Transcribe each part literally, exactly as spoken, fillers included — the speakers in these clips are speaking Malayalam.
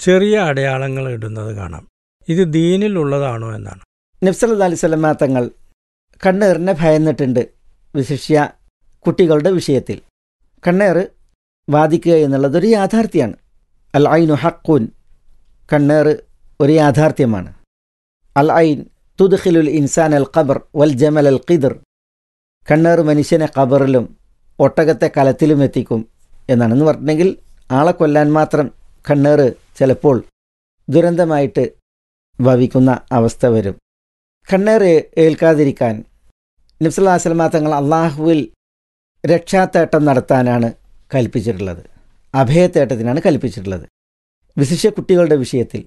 ചെറിയ അടയാളങ്ങൾ ഇടുന്നത് കാണാം. ഇത് ദീനിലുള്ളതാണോ എന്നാണ്. നബി സല്ലല്ലാഹു അലൈഹി വസല്ലം തങ്ങൾ കണ്ണേറിനെ ഭയന്നിട്ടുണ്ട്, വിശിഷ്യ കുട്ടികളുടെ വിഷയത്തിൽ. കണ്ണേറ് ബാധിക്കുക എന്നുള്ളതൊരു യാഥാർത്ഥ്യമാണ്. അൽ ഐനു ഹഖ്ഖുൻ, കണ്ണേറ് ഒരു യാഥാർത്ഥ്യമാണ്. അൽ ഐൻ തുദ്ഖിലുൽ ഇൻസാൻ അൽ ഖബർ വൽ ജമൽ അൽ ഖിദർ, കണ്ണേറ് മനുഷ്യനെ ഖബറിലും ഒട്ടകത്തെ കലത്തിലും എത്തിക്കും എന്നാണ്. എന്ന് പറഞ്ഞിട്ടുണ്ടെങ്കിൽ ആളെ കൊല്ലാൻ മാത്രം കണ്ണേറ് ചിലപ്പോൾ ദുരന്തമായിട്ട് ഭവിക്കുന്ന അവസ്ഥ വരും. കണ്ണേറ് ഏൽക്കാതിരിക്കാൻ നബി സല്ലല്ലാഹു അലൈഹി വസല്ലം തങ്ങൾ അള്ളാഹുവിൽ രക്ഷാത്തേട്ടം നടത്താനാണ് കൽപ്പിച്ചിട്ടുള്ളത്, അഭയത്തേട്ടത്തിനാണ് കൽപ്പിച്ചിട്ടുള്ളത്. വിശിഷ്യ കുട്ടികളുടെ വിഷയത്തിൽ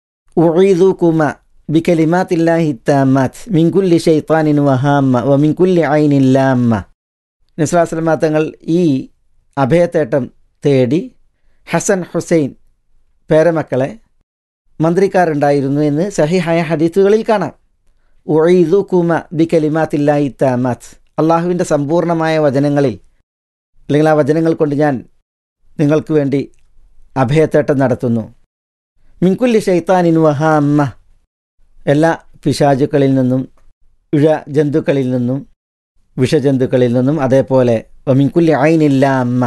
ഉഈദുകുമ ബികലിമാത്തില്ലാഹി താമ്മാത്ത് മിൻ കുല്ലി ശൈത്താനിൻ വഹാമ്മ വ മിൻ കുല്ലി ഐനിൻ ലാമ്മ. നബി സല്ലല്ലാഹു അലൈഹി വസല്ലം തങ്ങൾ ഈ അഭയത്തേട്ടം തേടി ഹസൻ ഹുസൈൻ പേരമക്കളെ മന്ത്രിക്കാരുണ്ടായിരുന്നു എന്ന് സഹിഹായ ഹദീസുകളിൽ കാണാം. ഉഈദുകുമ ബികലിമാത്തില്ലാഹി താമ്മാത്ത്, അള്ളാഹുവിൻ്റെ സമ്പൂർണ്ണമായ വചനങ്ങളിൽ അല്ലെങ്കിൽ ആ വചനങ്ങൾ കൊണ്ട് ഞാൻ നിങ്ങൾക്ക് വേണ്ടി അഭയത്തേട്ടം നടത്തുന്നു. മിൻ കുല്ലി ശൈത്താനിൻ വഹാമ്മ, എല്ലാ പിശാചുക്കളിൽ നിന്നും ഇഴ ജന്തുക്കളിൽ നിന്നും വിഷജന്തുക്കളിൽ നിന്നും, അതേപോലെ മിൻ കുല്ലി ഐനിൻ ലാമ്മ,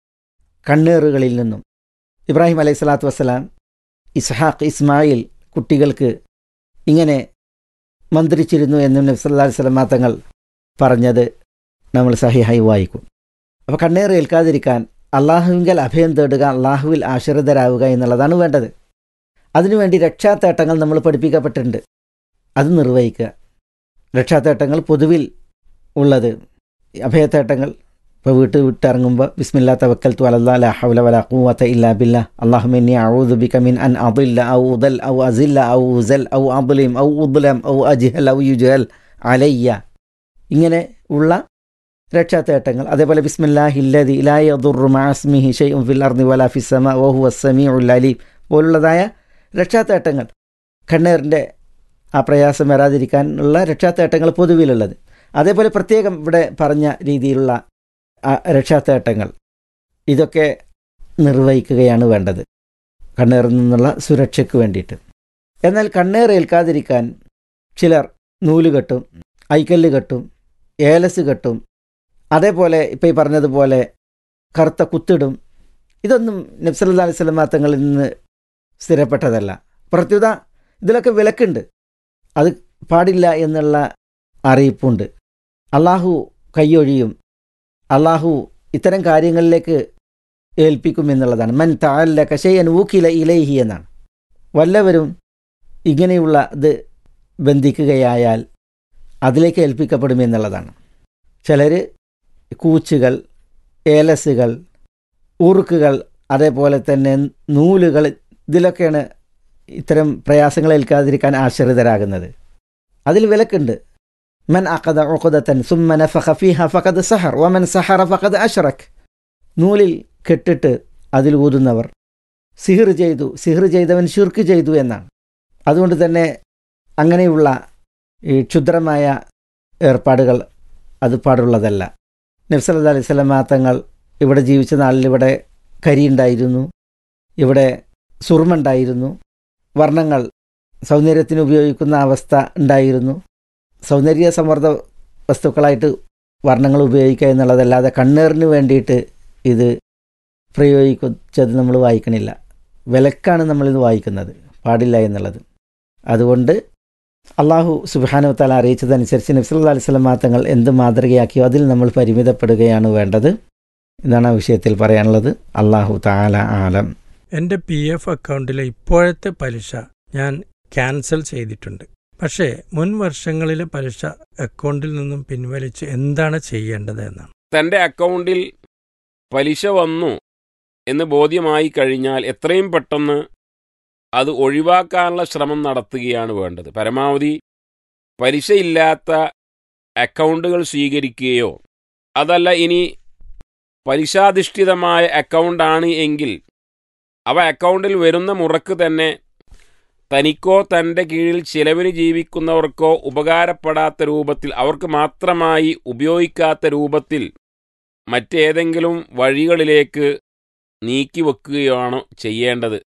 കണ്ണേറുകളിൽ നിന്നും. ഇബ്രാഹിം അലൈഹി സ്വലാത്തു വസ്സലാം, ഇസ്ഹാഖ്, ഇസ്മായിൽ കുട്ടികൾക്ക് ഇങ്ങനെ മന്ത്രിച്ചിരുന്നു എന്നും നബി സല്ലല്ലാഹു അലൈഹി വസല്ലം തങ്ങൾ പറഞ്ഞത് നമ്മൾ സഹിഹായി വായിക്കും. അപ്പോൾ കണ്ണേറ് ഏൽക്കാതിരിക്കാൻ അള്ളാഹുവിങ്കൽ അഭയം തേടുക, അള്ളാഹുവിൽ ആശ്രിതരാവുക എന്നുള്ളതാണ് വേണ്ടത്. അതിനുവേണ്ടി രക്ഷാത്തേട്ടങ്ങൾ നമ്മൾ പഠിപ്പിക്കപ്പെട്ടിട്ടുണ്ട്, അത് നിർവഹിക്കുക. രക്ഷാത്തേട്ടങ്ങൾ പൊതുവിൽ ഉള്ളത് അഭയത്തേട്ടങ്ങൾ. ഇപ്പോൾ വീട്ട് വിട്ടിറങ്ങുമ്പോൾ ബിസ്മില്ലാ തവക്കൽതു അലല്ലാഹി ലാ ഹൗല വലാ ഖുവത ഇല്ലാ ബില്ലാഹ് അല്ലാഹുമ്മ ഇന്നി അഊദു ബിക മിൻ അൻ അദില്ല ഔ ഉദൽ ഔ അസില്ല ഔ ഉസൽ ഔ അദ്ലിം ഔ ഉദ്ലം ഔ അജ്ഹൽ ഔ യുജ്ഹൽ അലയ്യ, ഇങ്ങനെ ഉള്ള രക്ഷാത്തേട്ടങ്ങൾ. അതേപോലെ ബിസ്മില്ലാഹില്ലദി ലാ യദുറു മഅ ഇസ്മിഹി ശൈഉൻ ഫിൽ അർദി വലാ ഫിസ് സമാ വഹുവ സമീഉൽ അലീം പോലുള്ളതായ രക്ഷാത്തേട്ടങ്ങൾ. കണ്ണേറിൻ്റെ ആ പ്രയാസം വരാതിരിക്കാനുള്ള രക്ഷാത്തേട്ടങ്ങൾ പൊതുവിലുള്ളത്. അതേപോലെ പ്രത്യേകം ഇവിടെ പറഞ്ഞ രീതിയിലുള്ള രക്ഷാത്തേട്ടങ്ങൾ, ഇതൊക്കെ നിർവഹിക്കുകയാണ് വേണ്ടത് കണ്ണേറിൽ നിന്നുള്ള സുരക്ഷയ്ക്ക് വേണ്ടിയിട്ട്. എന്നാൽ കണ്ണേർ ഏൽക്കാതിരിക്കാൻ ചിലർ നൂല് കെട്ടും, ഐക്കല്ല് കെട്ടും, ഏലസ് കെട്ടും, അതേപോലെ ഇപ്പോൾ ഈ പറഞ്ഞതുപോലെ കറുത്ത കുത്തിടും. ഇതൊന്നും നബി സല്ലല്ലാഹു അലൈഹി വസല്ലം തങ്ങളിൽ നിന്ന് സ്ഥിരപ്പെട്ടതല്ല. പ്രത്യുത ഇതിലൊക്കെ വിലക്കുണ്ട്, അത് പാടില്ല എന്നുള്ള അറിയിപ്പുണ്ട്. അള്ളാഹു കൈയൊഴിയും, അള്ളാഹു ഇത്തരം കാര്യങ്ങളിലേക്ക് ഏൽപ്പിക്കുമെന്നുള്ളതാണ്. മൻ തഅല്ലക ശൈഅൻ വൂക്കില ഇലൈഹി എന്നാണ്. വല്ലവരും ഇങ്ങനെയുള്ള ഇത് ബന്ധിക്കുകയായാൽ അതിലേക്ക് ഏൽപ്പിക്കപ്പെടുമെന്നുള്ളതാണ്. ചിലർ കൂച്ചുകൾ, ഏലസുകൾ, ഉറുക്കുകൾ, അതേപോലെ തന്നെ നൂലുകൾ, ഇതിലൊക്കെയാണ് ഇത്തരം പ്രയാസങ്ങൾ ഏൽക്കാതിരിക്കാൻ ആശ്രിതരാകുന്നത്. അതിൽ വിലക്കുണ്ട്. മൻ അഖദ ഉഖദതൻ സുമ്മ നഫഖ ഫീഹാ ഫഖദ് സഹർ വമൻ സഹറ ഫഖദ് അശ്റക്. നൂലിൽ കെട്ടിട്ട് അതിൽ ഊതുന്നവർ സിഹിർ ചെയ്തു, സിഹിർ ചെയ്തവൻ ശിർക്ക് ചെയ്തു എന്നാണ്. അതുകൊണ്ട് തന്നെ അങ്ങനെയുള്ള ഈ ക്ഷുദ്രമായ ഏർപ്പാടുകൾ അത് പാടുള്ളതല്ല. നബി സല്ലല്ലാഹു അലൈഹി വസല്ലം തങ്ങൾ ഇവിടെ ജീവിച്ച നാളിൽ ഇവിടെ കരിയുണ്ടായിരുന്നു, ഇവിടെ സുർമുണ്ടായിരുന്നു, വർണ്ണങ്ങൾ സൗന്ദര്യത്തിന് ഉപയോഗിക്കുന്ന അവസ്ഥ ഉണ്ടായിരുന്നു. സൗന്ദര്യ സമ്മർദ്ദ വസ്തുക്കളായിട്ട് വർണ്ണങ്ങൾ ഉപയോഗിക്കുക എന്നുള്ളതല്ലാതെ കണ്ണേറിന് വേണ്ടിയിട്ട് ഇത് പ്രയോഗിച്ചത് നമ്മൾ വായിക്കണില്ല. വിലക്കാണ് നമ്മളിത് വായിക്കുന്നത്, പാടില്ല എന്നുള്ളത്. അതുകൊണ്ട് അള്ളാഹു സുബ്ഹാനഹു വ തആല അറിയിച്ചതനുസരിച്ച് നബി സല്ലല്ലാഹു അലൈഹി വസല്ലം തങ്ങൾ എന്ത് മാതൃകയാക്കിയോ അതിൽ നമ്മൾ പരിമിതപ്പെടുകയാണ് വേണ്ടത് എന്നാണ് ആ വിഷയത്തിൽ പറയാനുള്ളത്. അള്ളാഹു തആല ആലം. എൻ്റെ പി എഫ് അക്കൗണ്ടിലെ ഇപ്പോഴത്തെ പലിശ ഞാൻ ക്യാൻസൽ ചെയ്തിട്ടുണ്ട്. പക്ഷേ മുൻ വർഷങ്ങളിലെ പലിശ അക്കൗണ്ടിൽ നിന്നും പിൻവലിച്ച് എന്താണ് ചെയ്യേണ്ടത് എന്നാണ്. തൻ്റെ അക്കൗണ്ടിൽ പലിശ വന്നു എന്ന് ബോധ്യമായി കഴിഞ്ഞാൽ എത്രയും പെട്ടെന്ന് അത് ഒഴിവാക്കാനുള്ള ശ്രമം നടത്തുകയാണ് വേണ്ടത്. പരമാവധി പലിശയില്ലാത്ത അക്കൗണ്ടുകൾ സ്വീകരിക്കുകയോ, അതല്ല ഇനി പലിശാധിഷ്ഠിതമായ അക്കൗണ്ടാണ് എങ്കിൽ അവ അക്കൗണ്ടിൽ വരുന്ന മുറക്ക് തന്നെ തനിക്കോ തൻ്റെ കീഴിൽ ചിലവിന് ജീവിക്കുന്നവർക്കോ ഉപകാരപ്പെടാത്ത രൂപത്തിൽ, അവർക്ക് മാത്രമായി ഉപയോഗിക്കാത്ത രൂപത്തിൽ മറ്റേതെങ്കിലും വഴികളിലേക്ക് നീക്കിവെക്കുകയാണ് ചെയ്യേണ്ടത്.